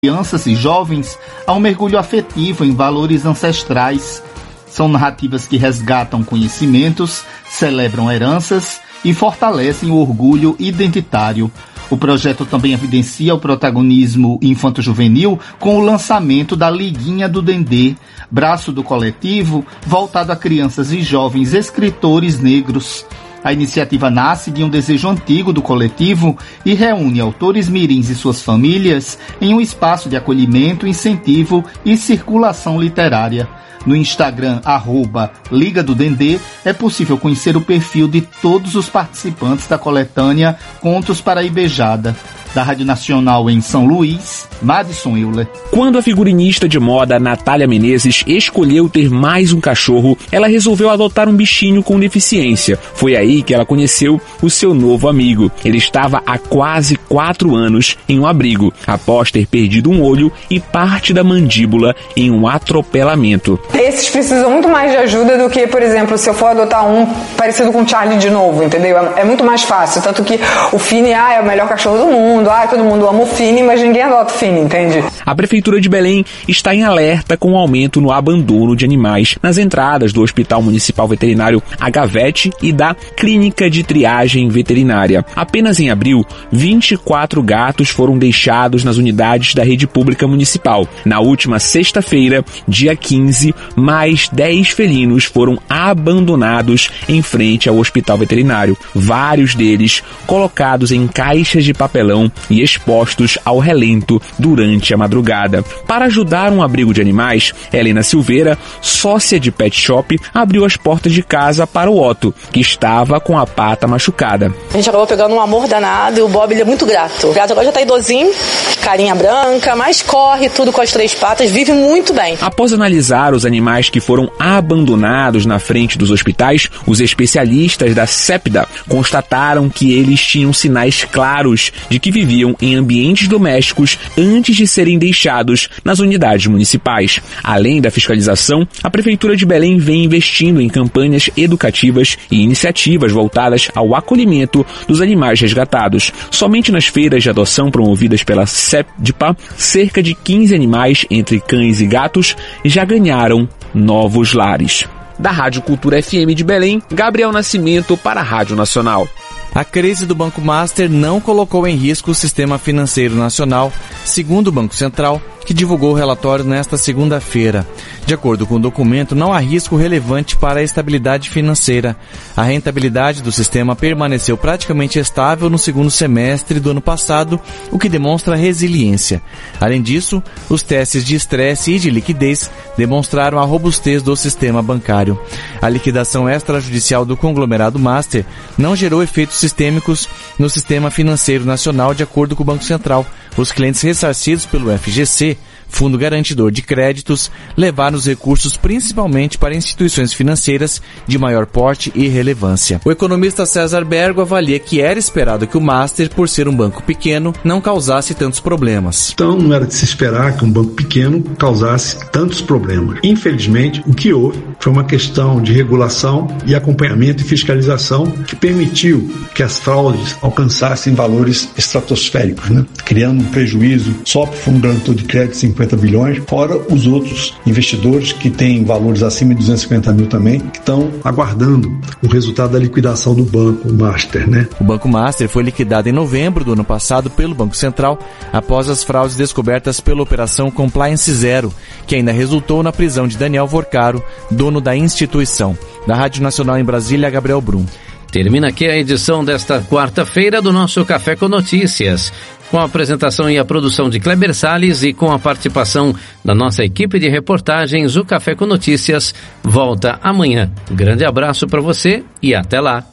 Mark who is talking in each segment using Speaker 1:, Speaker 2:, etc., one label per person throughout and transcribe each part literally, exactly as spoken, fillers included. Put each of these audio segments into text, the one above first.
Speaker 1: crianças e jovens a um mergulho afetivo em valores ancestrais. São narrativas que resgatam conhecimentos, celebram heranças e fortalecem o orgulho identitário. O projeto também evidencia o protagonismo infanto-juvenil com o lançamento da Liguinha do Dendê, braço do coletivo voltado a crianças e jovens escritores negros. A iniciativa nasce de um desejo antigo do coletivo e reúne autores mirins e suas famílias em um espaço de acolhimento, incentivo e circulação literária. No Instagram, arroba Liga do Dendê, é possível conhecer o perfil de todos os participantes da coletânea Contos para a Ibejada. Da Rádio Nacional em São Luís, Madison Euler.
Speaker 2: Quando a figurinista de moda Natália Menezes escolheu ter mais um cachorro, ela resolveu adotar um bichinho com deficiência. Foi aí que ela conheceu o seu novo amigo. Ele estava há quase quatro anos em um abrigo, após ter perdido um olho e parte da mandíbula em um atropelamento.
Speaker 3: Esses precisam muito mais de ajuda do que, por exemplo, se eu for adotar um parecido com o Charlie de novo, entendeu? É muito mais fácil, tanto que o Fini, ah, é o melhor cachorro do mundo. Ah, todo mundo ama o Fini, mas ninguém adota o Fini, entende?
Speaker 2: A Prefeitura de Belém está em alerta com o aumento no abandono de animais nas entradas do Hospital Municipal Veterinário Agavete e da Clínica de Triagem Veterinária. Apenas em abril, vinte e quatro gatos foram deixados nas unidades da rede pública municipal. Na última sexta-feira, dia quinze, mais dez felinos foram abandonados em frente ao Hospital Veterinário. Vários deles colocados em caixas de papelão e expostos ao relento durante a madrugada. Para ajudar um abrigo de animais, Helena Silveira, sócia de pet shop, abriu as portas de casa para o Otto, que estava com a pata machucada.
Speaker 4: A gente acabou pegando um amor danado e o Bob ele é muito grato. O gato agora já tá idosinho, carinha branca, mas corre tudo com as três patas, vive muito bem.
Speaker 2: Após analisar os animais que foram abandonados na frente dos hospitais, os especialistas da CEPDA constataram que eles tinham sinais claros de que viviam em ambientes domésticos antes de serem deixados nas unidades municipais. Além da fiscalização, a Prefeitura de Belém vem investindo em campanhas educativas e iniciativas voltadas ao acolhimento dos animais resgatados. Somente nas feiras de adoção promovidas pela CEPDPA, cerca de quinze animais, entre cães e gatos, já ganharam novos lares. Da Rádio Cultura F M de Belém, Gabriel Nascimento para a Rádio Nacional.
Speaker 5: A crise do Banco Master não colocou em risco o sistema financeiro nacional, segundo o Banco Central, que divulgou o relatório nesta segunda-feira. De acordo com o documento, não há risco relevante para a estabilidade financeira. A rentabilidade do sistema permaneceu praticamente estável no segundo semestre do ano passado, o que demonstra resiliência. Além disso, os testes de estresse e de liquidez demonstraram a robustez do sistema bancário. A liquidação extrajudicial do conglomerado Master não gerou efeitos sistêmicos no sistema financeiro nacional, de acordo com o Banco Central. Os clientes ressarcidos pelo F G C, Fundo Garantidor de Créditos, levaram os recursos principalmente para instituições financeiras de maior porte e relevância. O economista César Bergo avalia que era esperado que o Master, por ser um banco pequeno, não causasse tantos problemas.
Speaker 6: Então não era de se esperar que um banco pequeno causasse tantos problemas. Infelizmente, o que houve foi uma questão de regulação e acompanhamento e fiscalização que permitiu que as fraudes alcançassem valores estratosféricos, né? Criando um prejuízo só para o Fundo Garantido de Crédito de cinquenta bilhões, fora os outros investidores que têm valores acima de duzentos e cinquenta mil também, que estão aguardando o resultado da liquidação do Banco Master, né?
Speaker 5: O Banco Master foi liquidado em novembro do ano passado pelo Banco Central, após as fraudes descobertas pela Operação Compliance Zero, que ainda resultou na prisão de Daniel Vorcaro, dono da instituição. Da Rádio Nacional em Brasília, Gabriel Brum.
Speaker 7: Termina aqui a edição desta quarta-feira do nosso Café com Notícias, com a apresentação e a produção de Kleber Salles e com a participação da nossa equipe de reportagens. O Café com Notícias volta amanhã. Um grande abraço para você e até lá.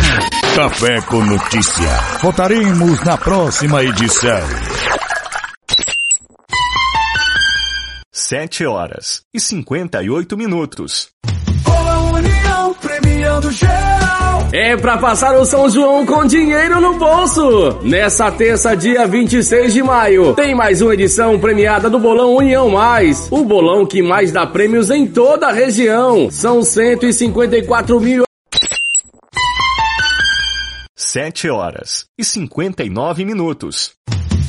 Speaker 8: Café com Notícia. Voltaremos na próxima edição. Sete horas e cinquenta e oito minutos.
Speaker 9: União premiando geral.
Speaker 10: É pra passar o São João com dinheiro no bolso. Nessa terça, dia vinte e seis de maio, tem mais uma edição premiada do Bolão União Mais. O bolão que mais dá prêmios em toda a região. São cento e cinquenta e quatro mil.
Speaker 8: Sete horas e cinquenta e nove minutos.